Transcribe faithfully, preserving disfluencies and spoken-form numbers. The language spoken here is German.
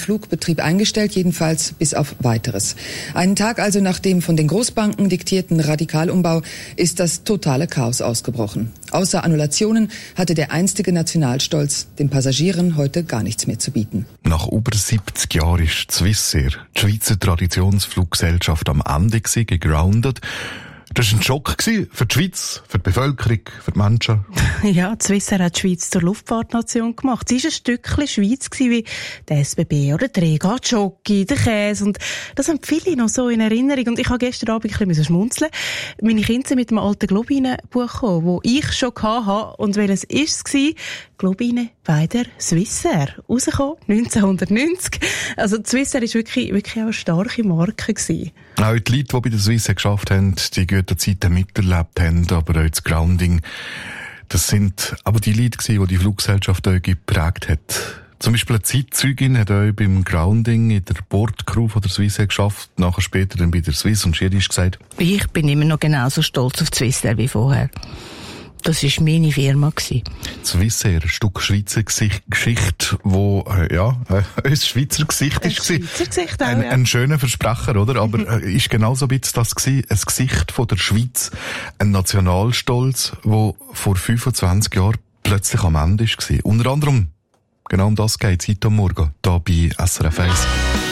Flugbetrieb eingestellt, jedenfalls bis auf Weiteres. Einen Tag also nach dem von den Großbanken diktierten Radikalumbau ist das totale Chaos ausgebrochen. Außer Annulationen hatte der einstige Nationalstolz den Passagieren heute gar nichts mehr zu bieten. Nach über siebzig Jahren ist Swissair, die Schweizer Traditionsfluggesellschaft, am Ende gewesen, gegroundet. Das war ein Schock für die Schweiz, für die Bevölkerung, für die Menschen. Ja, die Swissair hat die Schweiz zur Luftfahrtnation gemacht. Sie war ein Stückchen Schweiz wie der S B B oder der Rega, die Schoki, der Käse. Und das haben viele noch so in Erinnerung. Und ich habe gestern Abend ein bisschen schmunzeln. Meine Kinder sind mit dem alten Globine-Buch gekommen, das ich schon hatte. Und welches war es? Globine bei der Swissair. Rausgekommen, neunzehnhundertneunzig. Also die Swissair war wirklich, wirklich auch eine starke Marke gewesen. Auch die Leute, die bei der Swissair geschafft haben, die gute Zeiten miterlebt haben, aber auch das Grounding, das sind aber die Leute gewesen, die die Fluggesellschaft auch geprägt hat. Zum Beispiel eine Zeitzeugin hat auch beim Grounding in der Bordcrew von der Swissair geschafft, nachher später dann bei der Swiss, und Schirisch gesagt: Ich bin immer noch genauso stolz auf die Swissair wie vorher. Das war meine Firma. Swissair, ein Stück Schweizer Geschichte, wo, äh, ja, äh, ein Schweizer Gesicht ein ist. Schweizer Gesicht auch, ein, ja. ein schöner Versprecher, oder? Aber äh, ist genauso ein bisschen das gewesen, ein Gesicht von der Schweiz, ein Nationalstolz, wo vor fünfundzwanzig Jahren plötzlich am Ende war. Unter anderem, genau um das geht es heute Morgen, hier bei S R F eins.